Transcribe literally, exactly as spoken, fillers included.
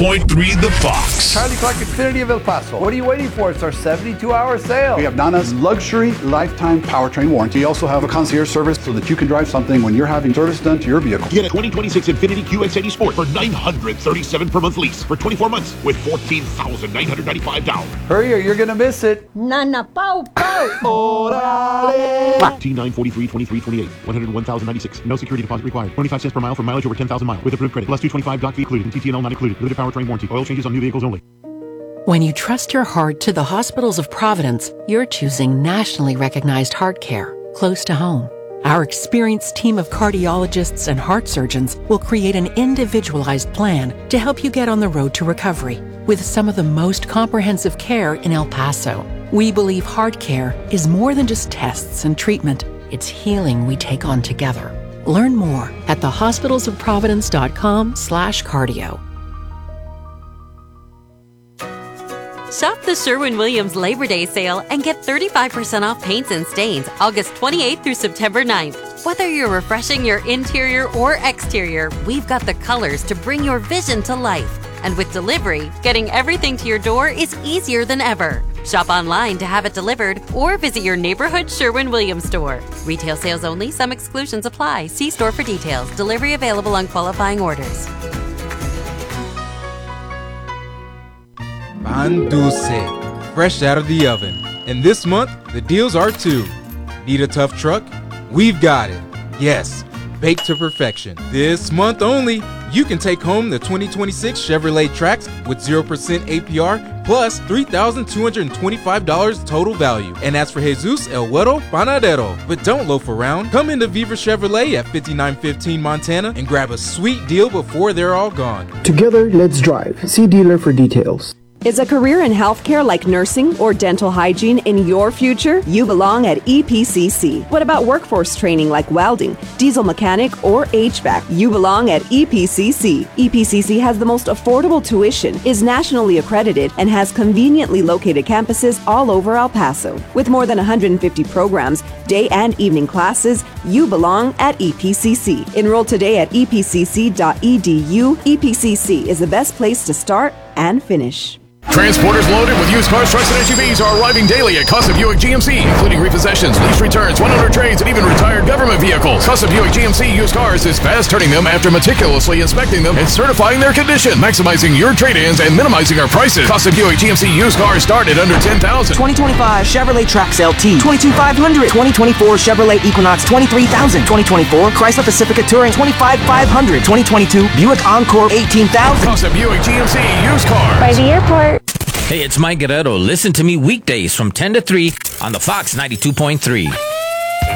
point three The Fox. Charlie Clark Infinity of El Paso. What are you waiting for? It's our seventy-two hour sale. We have Nana's luxury lifetime powertrain warranty. We also have a concierge service so that you can drive something when you're having service done to your vehicle. Get a twenty twenty-six Infiniti Q X eighty Sport for nine hundred thirty-seven dollars per month lease for twenty-four months with fourteen thousand nine hundred ninety-five dollars. Hurry or you're going to miss it. Nana Pau Pau. Orale. T nine forty-three twenty-three twenty-eight. one hundred one thousand ninety-six. No security deposit required. twenty-five cents per mile for mileage over ten thousand miles. With approved credit. Plus two twenty-five doc fee included. And T T N L not included. Limited powertrain warranty. Oil changes on new vehicles only. When you trust your heart to the Hospitals of Providence, you're choosing nationally recognized heart care close to home. Our experienced team of cardiologists and heart surgeons will create an individualized plan to help you get on the road to recovery with some of the most comprehensive care in El Paso. We believe heart care is more than just tests and treatment. It's healing we take on together. Learn more at the hospitals of providence dot com slash cardio. Shop the Sherwin-Williams Labor Day sale and get thirty-five percent off paints and stains August twenty-eighth through September ninth. Whether you're refreshing your interior or exterior, we've got the colors to bring your vision to life. And with delivery, getting everything to your door is easier than ever. Shop online to have it delivered or visit your neighborhood Sherwin-Williams store. Retail sales only. Some exclusions apply. See store for details. Delivery available on qualifying orders. Pan Dulce, fresh out of the oven. And this month, the deals are too. Need a tough truck? We've got it. Yes, baked to perfection. This month only, you can take home the twenty twenty-six Chevrolet Trax with zero percent A P R plus three thousand two hundred twenty-five dollars total value. And as for Jesus El Güero Panadero. But don't loaf around. Come into Viva Chevrolet at fifty-nine fifteen Montana and grab a sweet deal before they're all gone. Together, let's drive. See dealer for details. Is a career in healthcare like nursing or dental hygiene in your future? You belong at E P C C. What about workforce training like welding, diesel mechanic, or H V A C? You belong at E P C C. E P C C has the most affordable tuition, is nationally accredited, and has conveniently located campuses all over El Paso. With more than one hundred fifty programs, day and evening classes, you belong at E P C C. Enroll today at e p c c dot e d u. E P C C is the best place to start and finish. Transporters loaded with used cars, trucks, and S U Vs are arriving daily at Casa Buick G M C, including repossessions, lease returns, one-owner trades, and even retired government vehicles. Casa Buick G M C Used Cars is fast turning them after meticulously inspecting them and certifying their condition, maximizing your trade-ins and minimizing our prices. Casa Buick G M C Used Cars start at under ten thousand dollars. twenty twenty-five Chevrolet Trax L T, twenty-two thousand five hundred dollars. twenty twenty-four Chevrolet Equinox, twenty-three thousand dollars. twenty twenty-four Chrysler Pacifica Touring, twenty-five thousand five hundred dollars. twenty twenty-two Buick Encore, eighteen thousand dollars. Casa Buick G M C Used Cars. By the airport. Hey, it's Mike Guerrero. Listen to me weekdays from ten to three on the Fox ninety-two point three.